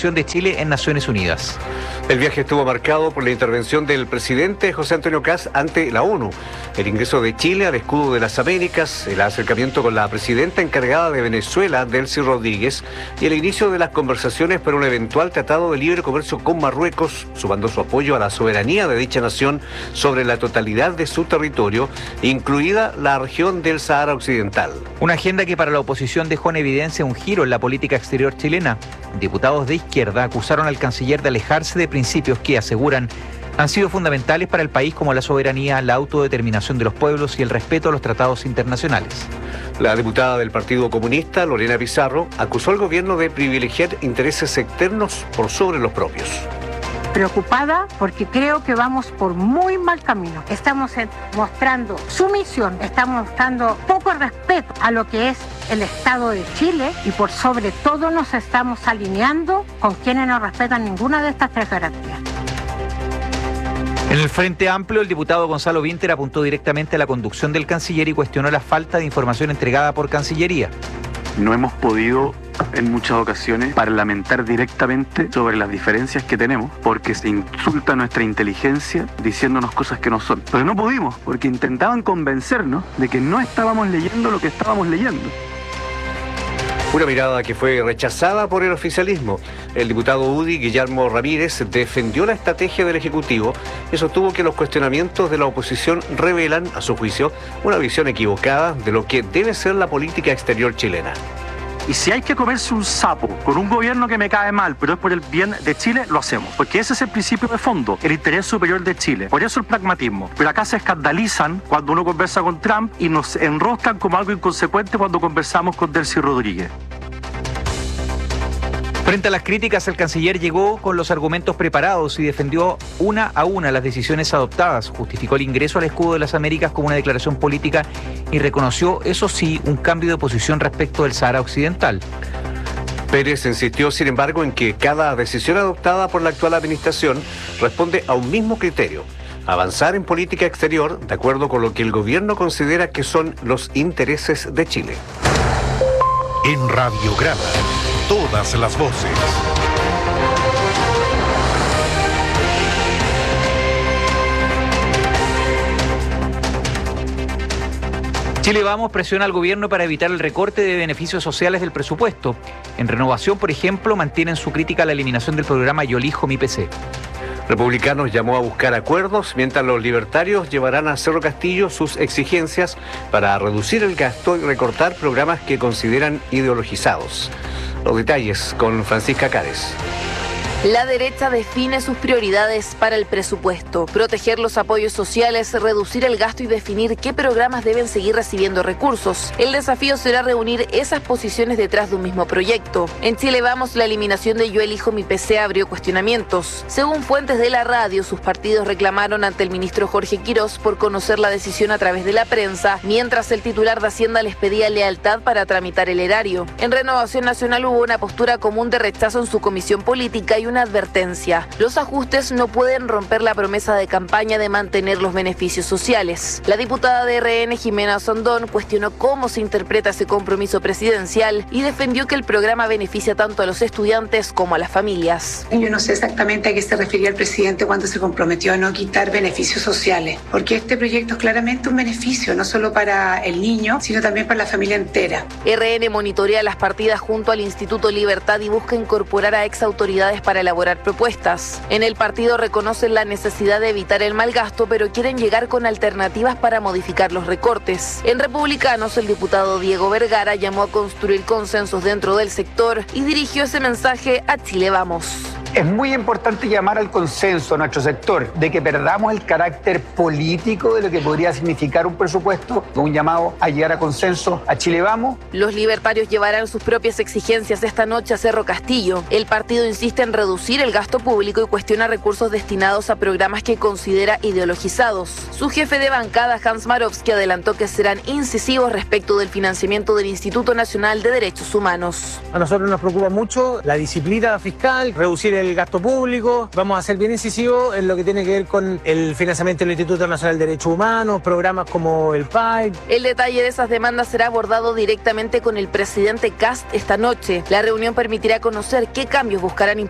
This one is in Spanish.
representación de Chile en Naciones Unidas. El viaje estuvo marcado por la intervención del presidente José Antonio Kast ante la ONU, el ingreso de Chile al escudo de las Américas, el acercamiento con la presidenta encargada de Venezuela, Delcy Rodríguez, y el inicio de las conversaciones para un eventual tratado de libre comercio con Marruecos, sumando su apoyo a la soberanía de dicha nación sobre la totalidad de su territorio, incluida la región del Sahara Occidental. Una agenda que para la oposición dejó en evidencia un giro en la política exterior chilena. Diputados de izquierda acusaron al canciller de alejarse de principios que, aseguran, han sido fundamentales para el país, como la soberanía, la autodeterminación de los pueblos y el respeto a los tratados internacionales. La diputada del Partido Comunista, Lorena Pizarro, acusó al gobierno de privilegiar intereses externos por sobre los propios. Preocupada porque creo que vamos por muy mal camino. Estamos mostrando sumisión, estamos mostrando poco respeto a lo que es el Estado de Chile y por sobre todo nos estamos alineando con quienes no respetan ninguna de estas tres garantías. En el Frente Amplio, el diputado Gonzalo Vinter apuntó directamente a la conducción del canciller y cuestionó la falta de información entregada por Cancillería. No hemos podido en muchas ocasiones parlamentar directamente sobre las diferencias que tenemos, porque se insulta nuestra inteligencia diciéndonos cosas que no son. Pero no pudimos, porque intentaban convencernos de que no estábamos leyendo lo que estábamos leyendo. Una mirada que fue rechazada por el oficialismo. El diputado UDI, Guillermo Ramírez, defendió la estrategia del Ejecutivo y sostuvo que los cuestionamientos de la oposición revelan, a su juicio, una visión equivocada de lo que debe ser la política exterior chilena. Y si hay que comerse un sapo con un gobierno que me cae mal, pero es por el bien de Chile, lo hacemos. Porque ese es el principio de fondo, el interés superior de Chile. Por eso el pragmatismo. Pero acá se escandalizan cuando uno conversa con Trump y nos enroscan como algo inconsecuente cuando conversamos con Delcy Rodríguez. Frente a las críticas, el canciller llegó con los argumentos preparados y defendió una a una las decisiones adoptadas. Justificó el ingreso al escudo de las Américas como una declaración política y reconoció, eso sí, un cambio de posición respecto del Sahara Occidental. Pérez insistió, sin embargo, en que cada decisión adoptada por la actual administración responde a un mismo criterio: avanzar en política exterior de acuerdo con lo que el gobierno considera que son los intereses de Chile. En Radiograma, todas las voces. Chile Vamos presiona al gobierno para evitar el recorte de beneficios sociales del presupuesto. En Renovación, por ejemplo, mantienen su crítica a la eliminación del programa Yo Elijo Mi PC. Republicanos llamó a buscar acuerdos, mientras los libertarios llevarán a Cerro Castillo sus exigencias para reducir el gasto y recortar programas que consideran ideologizados. Los detalles con Francisca Cárez. La derecha define sus prioridades para el presupuesto: proteger los apoyos sociales, reducir el gasto y definir qué programas deben seguir recibiendo recursos. El desafío será reunir esas posiciones detrás de un mismo proyecto. En Chile Vamos, la eliminación de Yo Elijo Mi PC abrió cuestionamientos. Según fuentes de la radio, sus partidos reclamaron ante el ministro Jorge Quirós por conocer la decisión a través de la prensa, mientras el titular de Hacienda les pedía lealtad para tramitar el erario. En Renovación Nacional hubo una postura común de rechazo en su comisión política y una advertencia: los ajustes no pueden romper la promesa de campaña de mantener los beneficios sociales. La diputada de RN, Jimena Sandón, cuestionó cómo se interpreta ese compromiso presidencial y defendió que el programa beneficia tanto a los estudiantes como a las familias. Yo no sé exactamente a qué se refería el presidente cuando se comprometió a no quitar beneficios sociales, porque este proyecto es claramente un beneficio, no solo para el niño, sino también para la familia entera. RN monitorea las partidas junto al Instituto Libertad y busca incorporar a exautoridades para elaborar propuestas. En el partido reconocen la necesidad de evitar el mal gasto, pero quieren llegar con alternativas para modificar los recortes. En Republicanos, el diputado Diego Vergara llamó a construir consensos dentro del sector y dirigió ese mensaje a Chile Vamos. Es muy importante llamar al consenso a nuestro sector, de que perdamos el carácter político de lo que podría significar un presupuesto, con un llamado a llegar a consenso a Chile Vamos. Los libertarios llevarán sus propias exigencias esta noche a Cerro Castillo. El partido insiste en reducir el gasto público y cuestiona recursos destinados a programas que considera ideologizados. Su jefe de bancada, Hans Marowski, adelantó que serán incisivos respecto del financiamiento del Instituto Nacional de Derechos Humanos. A nosotros nos preocupa mucho la disciplina fiscal, reducir el gasto público. Vamos a ser bien incisivos en lo que tiene que ver con el financiamiento del Instituto Nacional de Derechos Humanos, programas como el PAI. El detalle de esas demandas será abordado directamente con el presidente Kast esta noche. La reunión permitirá conocer qué cambios buscarán